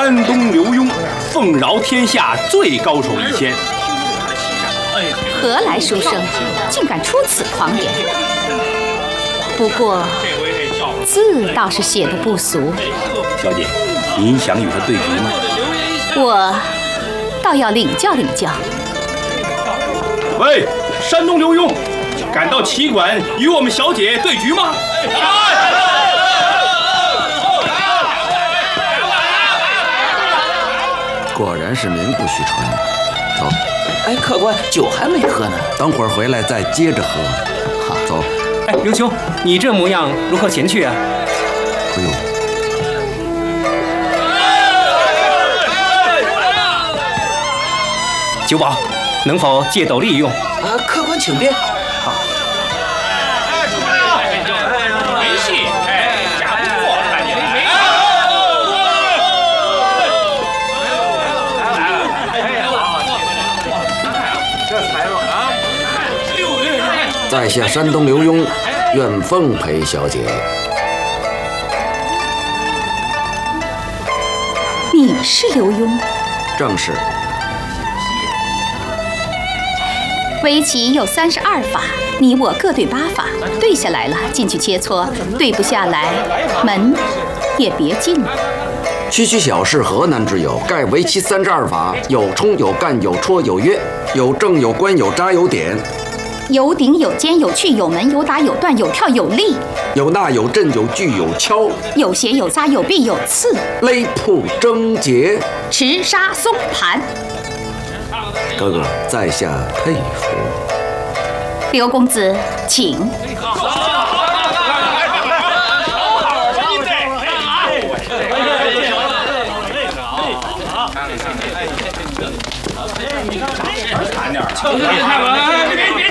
山东刘墉，奉饶天下最高手一仙。 何来书生，竟敢出此狂言？不过字倒是写得不俗。 小姐，您想与他对局吗？ 我倒要领教领教。 喂，山东刘墉，敢到棋馆与我们小姐对局吗？ 果然是名不虚传。走。 哎，客官，酒还没喝呢， 等会儿回来再接着喝。 好， 走。 哎，刘兄，你这模样如何前去啊？ 哎呦！ 酒保，能否借斗笠用？ 客官请便。 好。 没戏，假不过，看见没？ 在下山东刘墉，愿奉陪小姐。 你是刘墉？ 正是。 围棋有32法，你我各对8法，对下来了进去切磋，对不下来门也别进了。 区区小事何难之有？盖围棋32法，有冲有干有戳有约，有正有关有扎有点， 有顶有尖有去有门有打有断有跳有立， 有捺有阵有锯有敲， 有斜有扎有避有刺， 勒铺争劫， 持杀松盘。 哥哥，在下佩服。 刘公子，请。 看点儿，